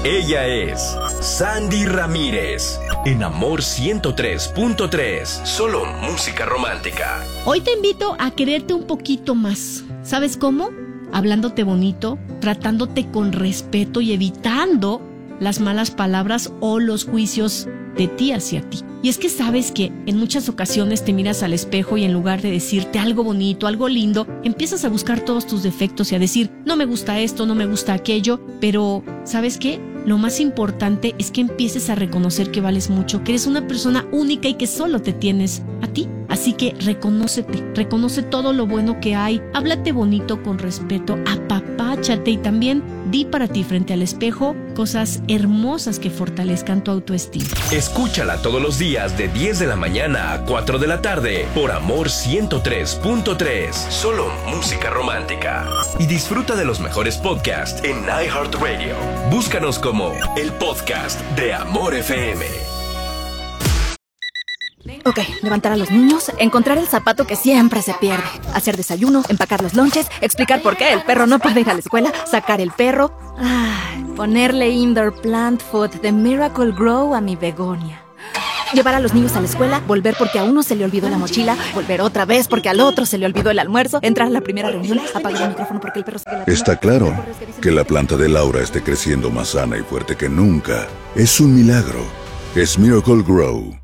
Ella es Sandy Ramírez, en Amor 103.3, solo música romántica. Hoy te invito a quererte un poquito más. ¿Sabes cómo? Hablándote bonito, tratándote con respeto y evitando las malas palabras o los juicios de ti hacia ti. Y es que sabes que en muchas ocasiones te miras al espejo y en lugar de decirte algo bonito, algo lindo, empiezas a buscar todos tus defectos y a decir, no me gusta esto, no me gusta aquello, pero ¿sabes qué? Lo más importante es que empieces a reconocer que vales mucho, que eres una persona única y que solo te tienes a ti. Así que reconócete, reconoce todo lo bueno que hay, háblate bonito con respeto, apapáchate y también di para ti frente al espejo cosas hermosas que fortalezcan tu autoestima. Escúchala todos los días de 10 de la mañana a 4 de la tarde por Amor 103.3, solo música romántica. Y disfruta de los mejores podcasts en iHeartRadio. Búscanos como el podcast de Amor FM. Ok, levantar a los niños, encontrar el zapato que siempre se pierde, hacer desayuno, empacar los lonches, explicar por qué el perro no puede ir a la escuela, sacar el perro, ponerle indoor plant food de Miracle Grow a mi begonia. Llevar a los niños a la escuela, volver porque a uno se le olvidó la mochila, volver otra vez porque al otro se le olvidó el almuerzo, entrar a la primera reunión, apagar el micrófono porque el perro se queda... Está claro que la planta de Laura esté creciendo más sana y fuerte que nunca. Es un milagro. Es Miracle Grow.